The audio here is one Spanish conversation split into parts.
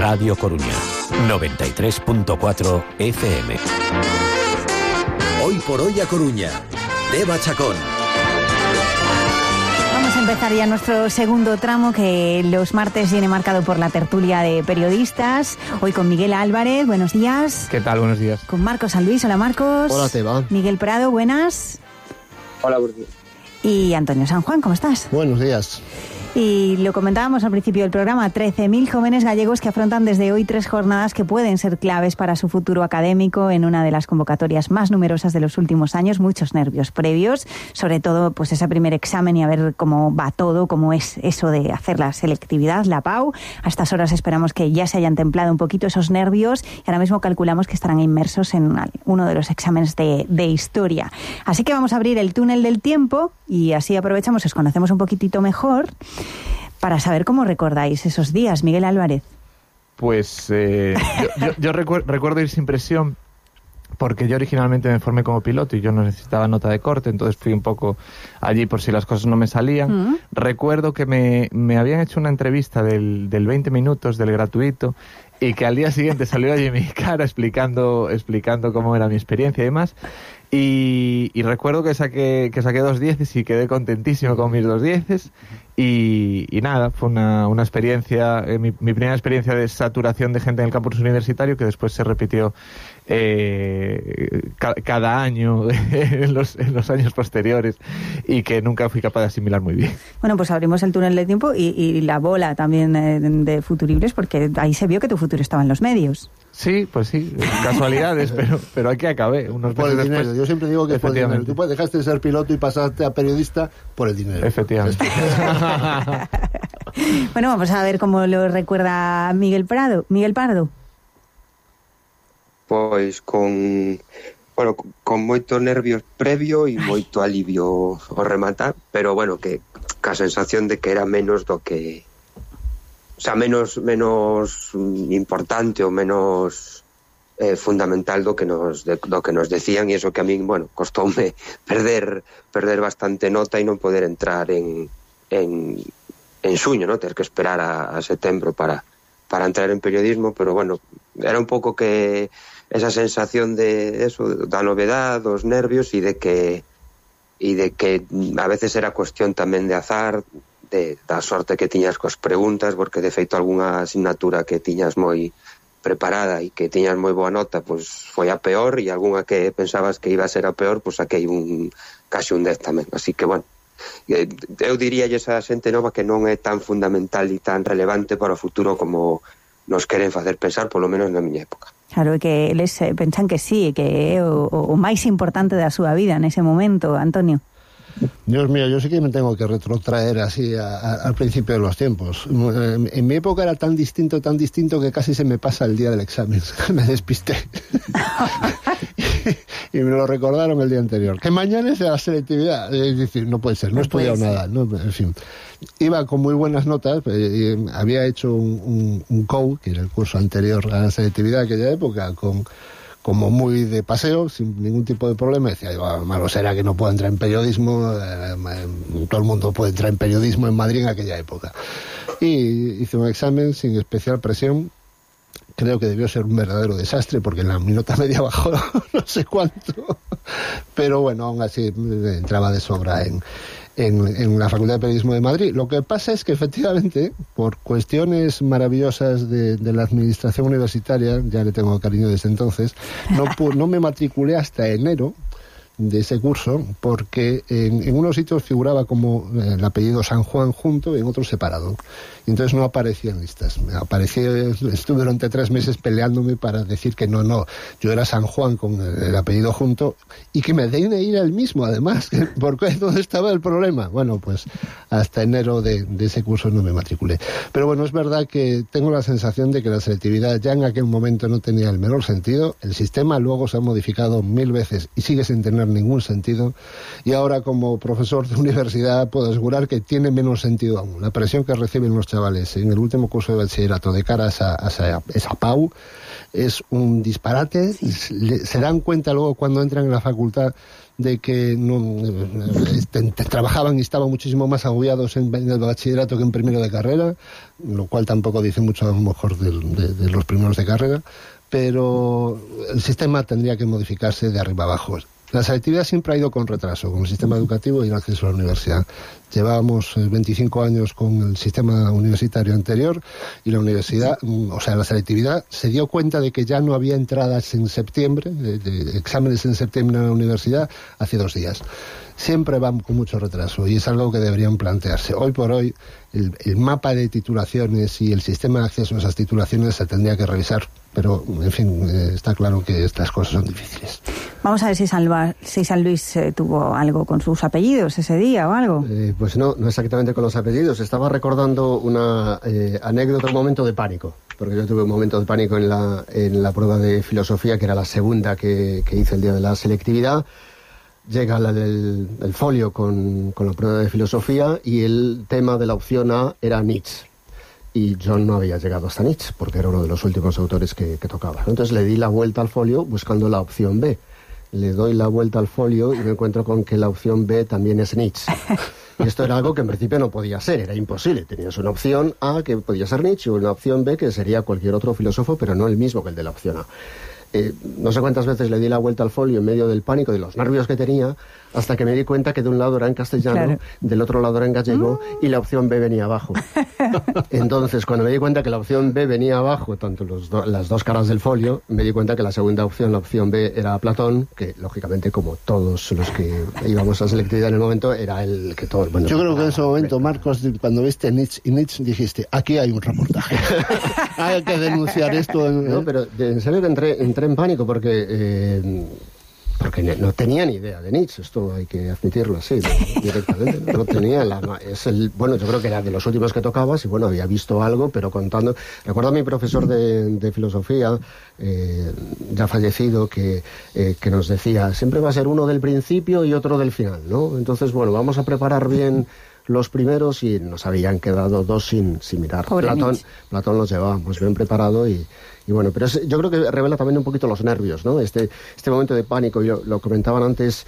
Radio Coruña, 93.4 FM. Hoy por hoy a Coruña, Deva Chacón. Vamos a empezar ya nuestro segundo tramo, que los martes viene marcado por la tertulia de periodistas. Hoy con Miguel Álvarez, buenos días. ¿Qué tal? Buenos días. Con Marcos San Luis, hola Marcos. Hola, Teba. Miguel Prado, buenas. Hola, buenos días. Y Antonio San Juan, ¿cómo estás? Buenos días. Y lo comentábamos al principio del programa, 13.000 jóvenes gallegos que afrontan desde hoy 3 jornadas que pueden ser claves para su futuro académico en una de las convocatorias más numerosas de los últimos años. Muchos nervios previos, sobre todo pues ese primer examen y a ver cómo va todo, cómo es eso de hacer la selectividad, la PAU. A estas horas esperamos que ya se hayan templado un poquito esos nervios y ahora mismo calculamos que estarán inmersos en uno de los exámenes de historia. Así que vamos a abrir el túnel del tiempo y así aprovechamos, os conocemos un poquitito mejor para saber cómo recordáis esos días, Miguel Álvarez. Pues yo recuerdo ir sin presión, porque yo originalmente me formé como piloto y yo no necesitaba nota de corte, entonces fui un poco allí por si las cosas no me salían. Recuerdo que me habían hecho una entrevista del 20 minutos, del gratuito, y que al día siguiente salió allí mi cara explicando cómo era mi experiencia y demás. Y recuerdo que saqué 2 dieces y quedé contentísimo con mis 2 dieces. Y nada, fue una experiencia, mi primera experiencia de saturación de gente en el campus universitario, que después se repitió cada año en los años posteriores, y que nunca fui capaz de asimilar muy bien. Bueno, pues abrimos el túnel de tiempo y la bola también de Futuribles, porque ahí se vio que tu futuro estaba en los medios. Sí, pues sí, casualidades, pero aquí acabé. Unos por el meses dinero, después, yo siempre digo que por el dinero. Tú dejaste de ser piloto y pasaste a periodista por el dinero. Efectivamente. Bueno, vamos a ver cómo lo recuerda Miguel Pardo. Pois con moito nervios previo e moito alivio ao rematar, pero bueno, que a sensación de que era menos do que, o sea, menos importante ou menos fundamental do que nos decían, e eso que a min, bueno, costoume perder bastante nota e non poder entrar en xuño, ¿no? Ter que esperar a setembro para entrar en periodismo, pero bueno, era un pouco que esa sensación de eso, da novedad, dos nervios, y de que a veces era cuestión tamén de azar, da sorte que tiñas cos preguntas, porque de feito algunha asignatura que tiñas moi preparada e que tiñas moi boa nota, pois foi a peor, e algunha que pensabas que iba a ser a peor, pois saquei casi un 10 tamén. Así que, bueno, eu diría a esa xente nova que non é tan fundamental e tan relevante para o futuro como nos queren facer pensar, polo menos na miña época. Claro, que eles pensan que sí, que é o máis importante da súa vida nese momento, Antonio. Dios mío, yo sí que me tengo que retrotraer así al principio de los tiempos. En mi época era tan distinto que casi se me pasa el día del examen. Me despisté. Y me lo recordaron el día anterior. Que mañana es la selectividad. Es decir, no puede ser, no he estudiado nada, ¿no? En fin. Iba con muy buenas notas. Había hecho un COU, que era el curso anterior a la selectividad de aquella época, como muy de paseo, sin ningún tipo de problema. Decía, malo será que no puedo entrar en periodismo, todo el mundo puede entrar en periodismo en Madrid en aquella época. Y hice un examen sin especial presión. Creo que debió ser un verdadero desastre, porque la nota media bajó no sé cuánto, pero bueno, aún así entraba de sobra en la Facultad de Periodismo de Madrid. Lo que pasa es que efectivamente, por cuestiones maravillosas de la administración universitaria, ya le tengo cariño desde entonces, no me matriculé hasta enero de ese curso, porque en unos sitios figuraba como el apellido San Juan junto y en otros separado, y entonces no aparecía en listas. Estuve durante 3 meses peleándome para decir que no, yo era San Juan con el apellido junto, y que me DNI era el mismo además. ¿Por qué? ¿Dónde estaba el problema? Bueno, pues hasta enero de ese curso no me matriculé. Pero bueno, es verdad que tengo la sensación de que la selectividad ya en aquel momento no tenía el menor sentido. El sistema luego se ha modificado 1000 veces y sigue sin tener tener ningún sentido, y ahora como profesor de universidad puedo asegurar que tiene menos sentido aún. La presión que reciben los chavales en el último curso de bachillerato de cara a esa PAU es un disparate. Se dan cuenta luego cuando entran en la facultad de que trabajaban y estaban muchísimo más agobiados en el bachillerato que en primero de carrera, lo cual tampoco dice mucho a lo mejor de los primeros de carrera, pero el sistema tendría que modificarse de arriba abajo. La selectividad siempre ha ido con retraso, con el sistema educativo y el acceso a la universidad. Llevábamos 25 años con el sistema universitario anterior y la universidad, o sea, la selectividad se dio cuenta de que ya no había entradas en septiembre, de exámenes en septiembre en la universidad, hace 2 días. Siempre van con mucho retraso y es algo que deberían plantearse. Hoy por hoy, el mapa de titulaciones y el sistema de acceso a esas titulaciones se tendría que revisar, pero, en fin, está claro que estas cosas son difíciles. Vamos a ver si San Luis tuvo algo con sus apellidos ese día o algo. Pues no exactamente con los apellidos. Estaba recordando una anécdota, un momento de pánico, porque yo tuve un momento de pánico en la prueba de filosofía, que era la segunda que hice el día de la selectividad. Llega el folio con la prueba de filosofía y el tema de la opción A era Nietzsche. Y yo no había llegado hasta Nietzsche, porque era uno de los últimos autores que tocaba. Entonces le di la vuelta al folio buscando la opción B. Le doy la vuelta al folio y me encuentro con que la opción B también es Nietzsche. Y esto era algo que en principio no podía ser, era imposible. Tenías una opción A que podía ser Nietzsche y una opción B que sería cualquier otro filósofo, pero no el mismo que el de la opción A. No sé cuántas veces le di la vuelta al folio en medio del pánico, de los nervios que tenía, hasta que me di cuenta que de un lado era en castellano, claro, del otro lado era en gallego, y la opción B venía abajo. Entonces, cuando me di cuenta que la opción B venía abajo, tanto las dos caras del folio, me di cuenta que la segunda opción, la opción B, era Platón, que lógicamente, como todos los que íbamos a selectividad en el momento, era el que todo... Bueno, yo creo que en ese momento, Marcos, cuando viste Nietzsche y Nietzsche, dijiste, aquí hay un reportaje. Hay que denunciar esto. No, pero en serio que entré en pánico porque no tenía ni idea de Nietzsche, esto hay que admitirlo así, directamente. No tenía bueno, yo creo que era de los últimos que tocabas y bueno, había visto algo, pero contando. Recuerdo a mi profesor de filosofía, ya fallecido, que nos decía, siempre va a ser uno del principio y otro del final, ¿no? Entonces, bueno, vamos a preparar bien los primeros, y nos habían quedado 2 sin mirar. Platón los llevábamos bien preparado y bueno, pero yo creo que revela también un poquito los nervios, ¿no? Este momento de pánico, y lo comentaban antes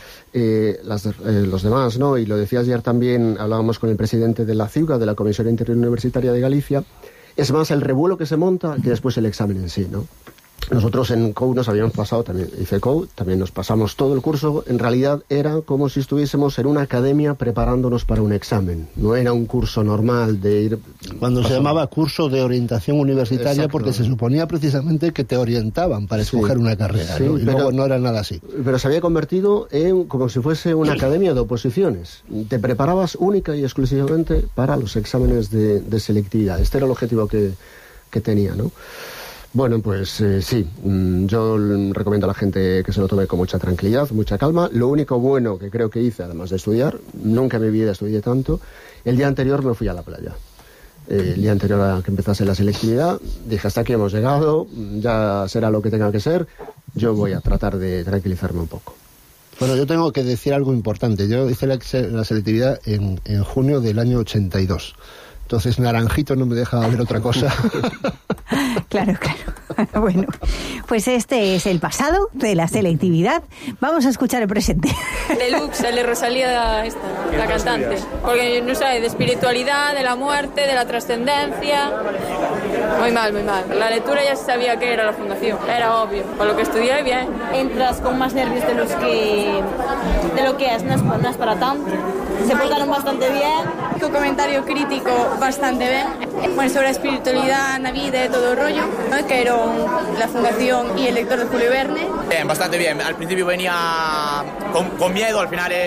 los demás, ¿no? Y lo decía ayer también, hablábamos con el presidente de la CIUGA, de la Comisión Interuniversitaria de Galicia. Es más el revuelo que se monta que después el examen en sí, ¿no? Nosotros en COU nos habíamos pasado, también hice COU, también nos pasamos todo el curso. En realidad era como si estuviésemos en una academia preparándonos para un examen. No era un curso normal de ir... Cuando se llamaba curso de orientación universitaria, exacto, porque se suponía precisamente que te orientaban para escoger una carrera, sí, ¿no? Y luego no era nada así. Pero se había convertido en como si fuese una academia de oposiciones. Te preparabas única y exclusivamente para los exámenes de selectividad. Este era el objetivo que tenía, ¿no? Bueno, pues sí, yo recomiendo a la gente que se lo tome con mucha tranquilidad, mucha calma. Lo único bueno que creo que hice, además de estudiar, nunca en mi vida estudié tanto, el día anterior me fui a la playa. El día anterior a que empezase la selectividad, dije, hasta aquí hemos llegado, ya será lo que tenga que ser, yo voy a tratar de tranquilizarme un poco. Bueno, yo tengo que decir algo importante. Yo hice la selectividad en junio del año 82. Entonces, naranjito no me deja ver otra cosa. Claro. Bueno, pues este es el pasado de la selectividad. Vamos a escuchar el presente. Deluxe, el de Rosalía, la cantante. Porque, no sé, de espiritualidad, de la muerte, de la trascendencia. Muy mal. La lectura ya se sabía que era la fundación. Era obvio. Por lo que estudié, bien. Entras con más nervios de lo que es. No es para tanto. Se portaron bastante bien. Un comentario crítico bastante bien. Bueno, sobre la espiritualidad, la vida, todo el rollo, ¿no? Que era la fundación y el lector de Julio Verne. Bien, bastante bien. Al principio venía con miedo, al final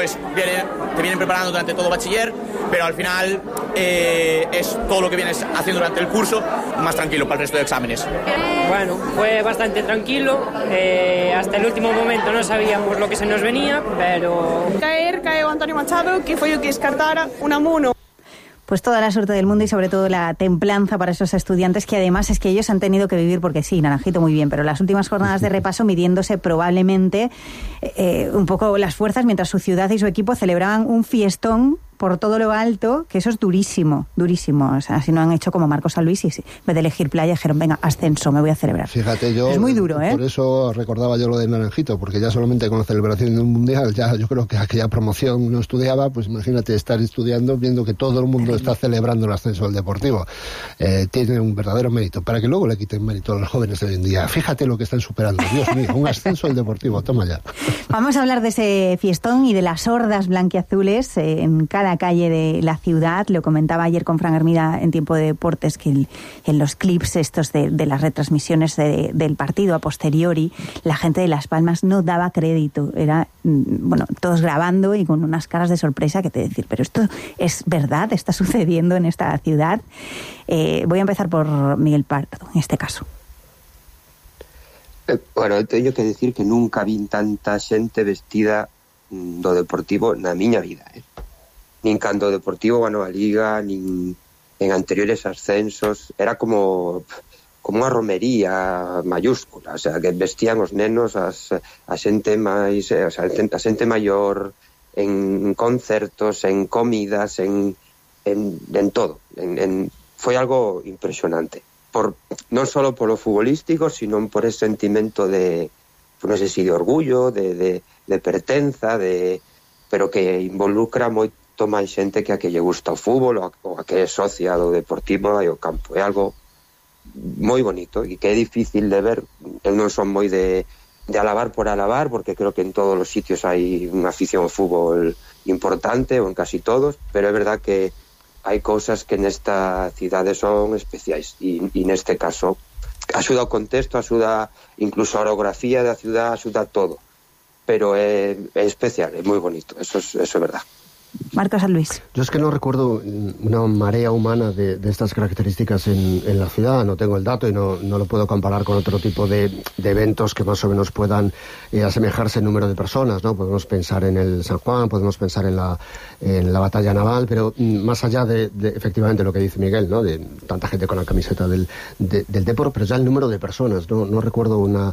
te vienen preparando durante todo bachiller, pero al final es todo lo que vienes haciendo durante el curso, más tranquilo para el resto de exámenes. Bueno, fue bastante tranquilo. Hasta el último momento no sabíamos lo que se nos venía, pero... Caeu Antonio Machado, que foi o que descartara Unamuno. Pues toda la suerte del mundo y sobre todo la templanza para esos estudiantes, que además es que ellos han tenido que vivir, porque sí, Naranjito muy bien, pero las últimas jornadas de repaso midiéndose probablemente un poco las fuerzas mientras su ciudad y su equipo celebraban un fiestón por todo lo alto, que eso es durísimo, durísimo. O sea, si no han hecho como Marcos San Luis y en vez de elegir playa dijeron, venga, ascenso, me voy a celebrar. Fíjate, yo... Es muy duro, ¿eh? Por eso recordaba yo lo de Naranjito, porque ya solamente con la celebración de un mundial, ya yo creo que aquella promoción no estudiaba, pues imagínate estar estudiando viendo que todo el mundo está celebrando el ascenso del Deportivo. Tiene un verdadero mérito, para que luego le quiten mérito a los jóvenes de hoy en día. Fíjate lo que están superando, Dios mío, un ascenso del Deportivo, toma ya. Vamos a hablar de ese fiestón y de las hordas blanquiazules en cada calle de la ciudad. Lo comentaba ayer con Fran Hermida en Tiempo de Deportes, que en los clips estos de las retransmisiones del partido a posteriori, la gente de Las Palmas no daba crédito. Era, bueno, todos grabando y con unas caras de sorpresa que te decir, pero esto es verdad, está sucediendo en esta ciudad. Voy a empezar por Miguel Pardo, en este caso. Bueno, teño que decir que nunca vi tanta xente vestida do Deportivo na miña vida, nin cando o Deportivo ganou a Liga, nin en anteriores ascensos. Era como unha romería mayúscula, o sea, que vestían os nenos a xente máis, o sea, a xente maior, en concertos, en comidas, en todo. Foi algo impresionante. Non só polo futbolístico, sino por ese sentimento de, non sei se de orgullo, de pertenza, pero que involucra moito máis xente que a que lle gusta o fútbol ou a que é socia do Deportivo e o campo. É algo moi bonito e que é difícil de ver. Eu non son moi de alabar por alabar, porque creo que en todos os sitios hai unha afición ao fútbol importante, ou en casi todos, pero é verdad que hai cousas que nesta cidade son especiais e neste caso axuda o contexto, axuda incluso a orografía da cidade, axuda todo, pero é especial, é moi bonito, eso é verdad. Marcos San Luis. Yo es que no recuerdo una marea humana de estas características en la ciudad, no tengo el dato y no lo puedo comparar con otro tipo de eventos que más o menos puedan asemejarse en número de personas, ¿no? Podemos pensar en el San Juan, podemos pensar en la batalla naval, pero más allá de efectivamente lo que dice Miguel, ¿no? De tanta gente con la camiseta del Depor, pero ya el número de personas, no recuerdo una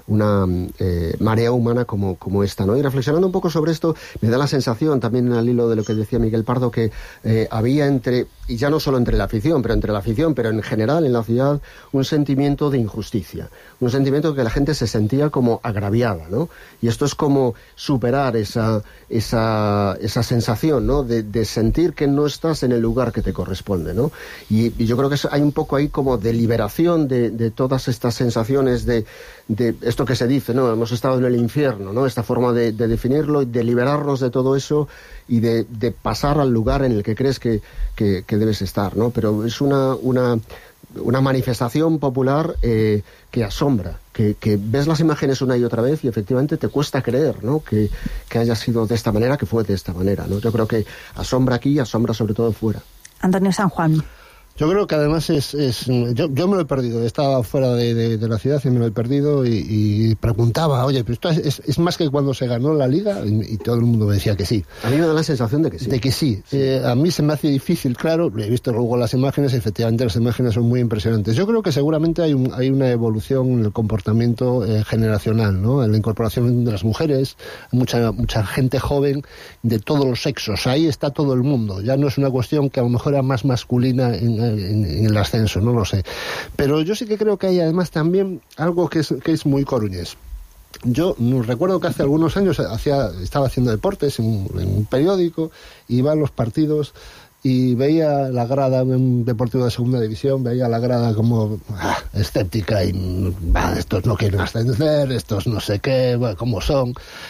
marea humana como esta, ¿no? Y reflexionando un poco sobre esto, me da la sensación, también al hilo de lo que decía Miguel Pardo, que había y ya no solo entre la afición, pero en general en la ciudad, un sentimiento de injusticia, un sentimiento que la gente se sentía como agraviada, ¿no? Y esto es como superar esa sensación, ¿no? De sentir que no estás en el lugar que te corresponde, ¿no? Y yo creo que hay un poco ahí como de liberación de todas estas sensaciones de esto que se dice, ¿no? Hemos estado en el infierno, ¿no? Esta forma de definirlo y de liberarnos de todo eso y de pasar al lugar en el que crees que debes estar, ¿no? Pero es una manifestación popular que asombra, que ves las imágenes una y otra vez y efectivamente te cuesta creer, ¿no? Que haya sido de esta manera, que fue de esta manera, ¿no? Yo creo que asombra aquí y asombra sobre todo fuera. Antonio San Juan. Yo creo que además yo me lo he perdido, estaba fuera de la ciudad y me lo he perdido y preguntaba, oye, pero esto es más que cuando se ganó la Liga, y todo el mundo me decía que sí. A mí me da la sensación de que sí. De que sí. A mí se me hace difícil, claro, he visto luego las imágenes y efectivamente las imágenes son muy impresionantes. Yo creo que seguramente hay una evolución en el comportamiento generacional, ¿no? En la incorporación de las mujeres, mucha gente joven de todos los sexos, ahí está todo el mundo, ya no es una cuestión que a lo mejor era más masculina en el ascenso, no lo sé. Pero yo sí que creo que hay además también algo que es muy coruñés. Yo recuerdo que hace algunos años estaba haciendo deportes en un periódico, iba a los partidos y veía la grada de un Deportivo de segunda división, veía la grada como escéptica y estos no quieren ascender, estos no sé qué, cómo son.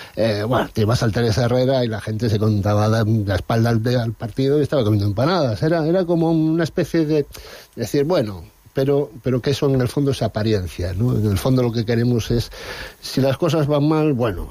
Te ibas al Teresa Herrera y la gente se contaba la espalda al partido y estaba comiendo empanadas. Era como una especie de decir, bueno, pero que eso en el fondo es apariencia, ¿no? En el fondo lo que queremos es, si las cosas van mal, bueno,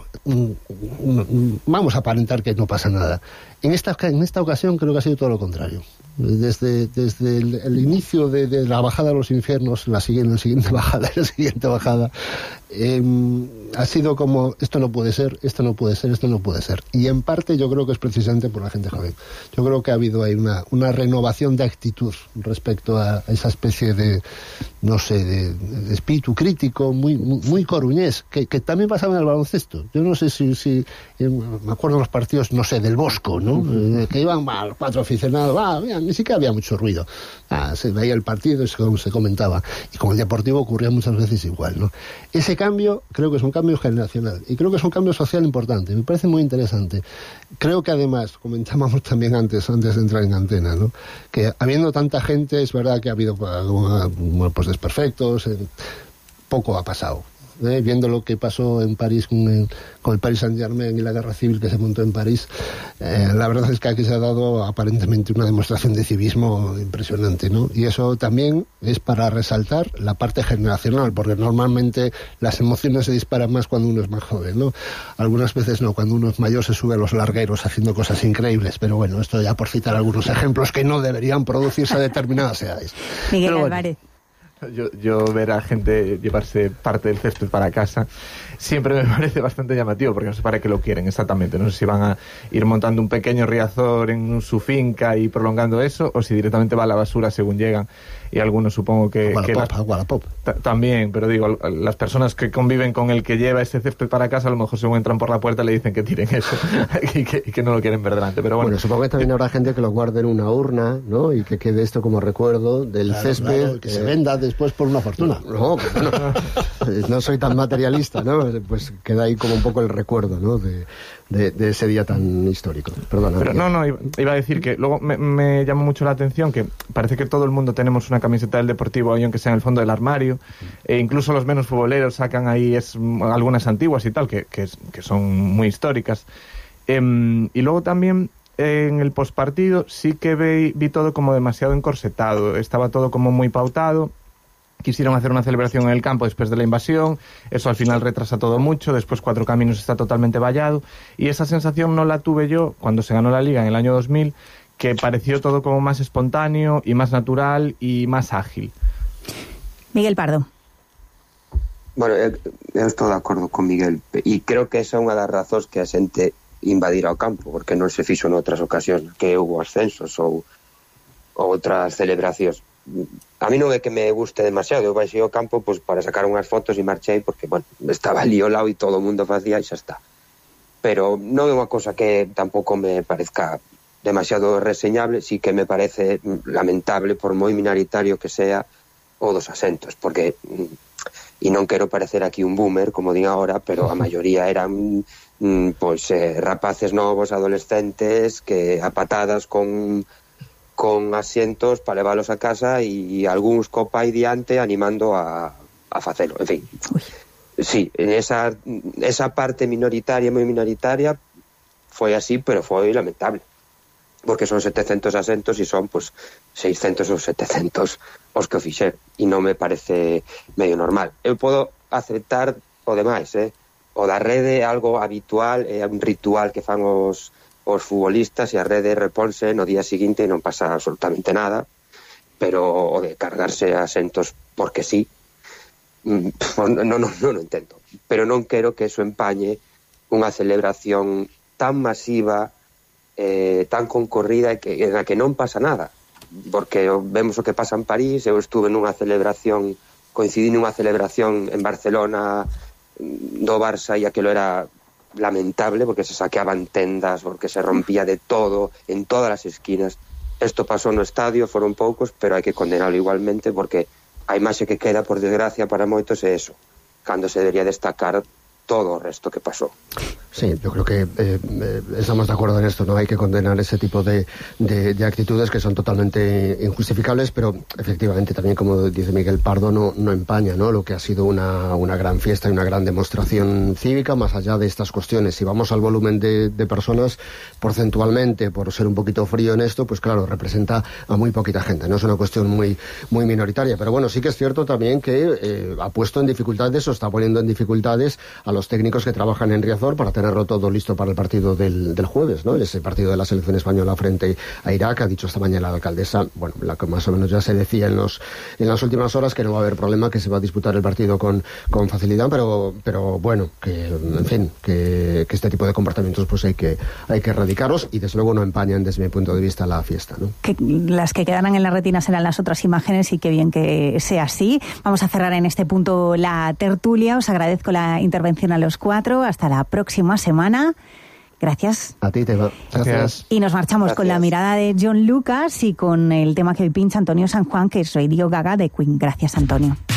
vamos a aparentar que no pasa nada. En esta ocasión creo que ha sido todo lo contrario. Desde el inicio de la bajada a los infiernos, la siguiente bajada, ha sido como esto no puede ser, esto no puede ser, esto no puede ser. Y en parte yo creo que es precisamente por la gente joven. Yo creo que ha habido ahí una renovación de actitud respecto a esa especie de, no sé, de espíritu crítico muy coruñés, que también pasaba en el baloncesto. Yo no sé si me acuerdo de los partidos, no sé, del Bosco, ¿no? Que iban 4 aficionados, mira, ni siquiera había mucho ruido. Se veía el partido y se comentaba. Y con el Deportivo ocurría muchas veces igual, ¿no? Ese cambio creo que es un cambio generacional y creo que es un cambio social importante. Me parece muy interesante. Creo que además, comentábamos también antes de entrar en antena, ¿no? Que habiendo tanta gente, es verdad que ha habido pues desperfectos, poco ha pasado. Viendo lo que pasó en París con el Paris Saint-Germain y la guerra civil que se montó en París, la verdad es que aquí se ha dado aparentemente una demostración de civismo impresionante, ¿no? Y eso también es para resaltar la parte generacional, porque normalmente las emociones se disparan más cuando uno es más joven, ¿no? Algunas veces no, cuando uno es mayor se sube a los largueros haciendo cosas increíbles, pero bueno, esto ya por citar algunos ejemplos que no deberían producirse a determinadas edades. Miguel Álvarez. Yo ver a gente llevarse parte del césped para casa siempre me parece bastante llamativo, porque no sé para qué lo quieren exactamente. No sé si van a ir montando un pequeño riazor en su finca y prolongando eso, o si directamente va a la basura según llegan. Y algunos supongo que... Wallapop. También, pero digo, las personas que conviven con el que lleva ese césped para casa, a lo mejor según entran por la puerta le dicen que tiren eso y que no lo quieren ver delante. Pero bueno, supongo que también habrá gente que lo guarde en una urna, ¿no? Y que quede esto como recuerdo del césped. Claro, que se venda después por una fortuna. No, no soy tan materialista, ¿no? Pues queda ahí como un poco el recuerdo, ¿no? De ese día tan histórico. Perdona. Pero no, iba a decir que luego me llama mucho la atención que parece que todo el mundo tenemos una camiseta del Deportivo ahí, aunque sea en el fondo del armario, e incluso los menos futboleros sacan ahí algunas antiguas y tal, que son muy históricas. Y luego también en el postpartido sí que vi todo como demasiado encorsetado, estaba todo como muy pautado. Quisieron hacer una celebración en el campo después de la invasión, eso al final retrasa todo mucho, después Cuatro Caminos está totalmente vallado, y esa sensación no la tuve yo cuando se ganó la Liga en el año 2000, que pareció todo como más espontáneo y más natural y más ágil. Miguel Pardo. Bueno, eu estou de acordo con Miguel, e creo que esa é unha das razóns que a xente invadir ao campo, porque non se fixo noutras ocasións, que houve ascensos ou outras celebracións. A mí non é que me guste demasiado, eu baixei ao campo pues, para sacar unhas fotos e marchei porque, bueno, estaba ali ao lado e todo o mundo facía e xa está. Pero non é unha cosa que tampouco me parezca demasiado reseñable, sí que me parece lamentable, por moi minoritario que sea, o dos asentos, porque, e non quero parecer aquí un boomer, como digo agora, pero a maioría eran rapaces novos, adolescentes, que a patadas con asientos para leválos a casa e algúns co pai diante animando a facelo, en fin. Sí, en esa parte minoritaria, moi minoritaria, foi así, pero foi lamentable, porque son 700 asentos e son pues 600 ou 700 os que o fixer, e non me parece medio normal. Eu podo aceptar o demais, o da rede é algo habitual, é un ritual que fan os futbolistas e a rede reponse no día seguinte e non pasa absolutamente nada, pero o de cargarse asentos porque sí, non entendo. Pero non quero que eso empañe unha celebración tan masiva, tan concorrida en la que non pasa nada, porque vemos o que pasa en París. Eu estuve coincidí nunha celebración en Barcelona do Barça e aquilo era lamentable porque se saqueaban tendas, porque se rompía de todo en todas as esquinas. Esto pasou no estadio, foron poucos, pero hai que condenarlo igualmente porque a imaxe que queda, por desgracia, para moitos é eso, cando se debería destacar todo o resto que pasó. Sí, yo creo que estamos de acuerdo en esto, ¿no? Hay que condenar ese tipo de actitudes que son totalmente injustificables, pero efectivamente también, como dice Miguel Pardo, no empaña, ¿no? Lo que ha sido una gran fiesta y una gran demostración cívica, más allá de estas cuestiones. Si vamos al volumen de personas, porcentualmente, por ser un poquito frío en esto, pues claro, representa a muy poquita gente, no es una cuestión muy minoritaria, pero bueno, sí que es cierto también que ha puesto en dificultades o está poniendo en dificultades a los técnicos que trabajan en Riazor para tenerlo todo listo para el partido del jueves, ¿no? Ese partido de la selección española frente a Irak. Ha dicho esta mañana la alcaldesa, bueno, la que más o menos ya se decía en las últimas horas, que no va a haber problema, que se va a disputar el partido con facilidad, pero bueno, que en fin, que este tipo de comportamientos pues hay que erradicarlos, y desde luego no empañan desde mi punto de vista la fiesta, ¿no? Que las que quedarán en la retina serán las otras imágenes, y qué bien que sea así. Vamos a cerrar en este punto la tertulia. Os agradezco la intervención a los 4. Hasta la próxima semana. Gracias. A ti, Teba. Gracias. Y nos marchamos con la mirada de John Lucas y con el tema que hoy pincha Antonio San Juan, que es Radio Gaga de Queen. Gracias, Antonio.